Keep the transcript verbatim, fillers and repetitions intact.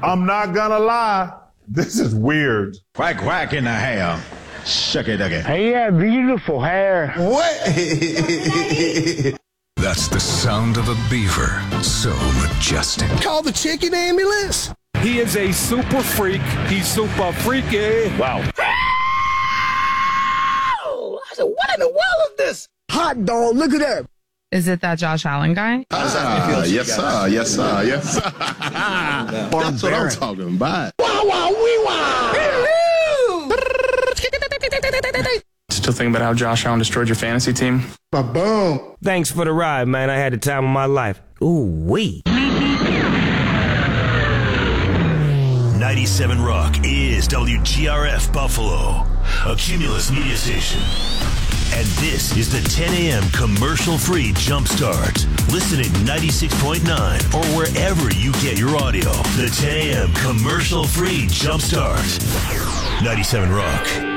I'm not gonna lie. This is weird. Quack, quack in the hair. Shucky ducky. He had beautiful hair. What? That's the sound of a beaver. So majestic. Call the chicken ambulance. He is a super freak. He's super freaky. Wow. I said, what in the world is this? Hot dog, look at that. Is it that Josh Allen guy? Ah, yes, sir. Yes, sir. Yes, sir. That's what I'm talking about. Wow, wow, wee, wow. Still thinking about how Josh Allen destroyed your fantasy team? Ba-boom. Thanks for the ride, man. I had the time of my life. Ooh, wee. ninety-seven Rock is W G R F Buffalo, a Cumulus media station. And this is the ten a.m. commercial-free Jumpstart. Listen at ninety-six point nine or wherever you get your audio. The ten a.m. commercial-free Jumpstart. ninety-seven Rock.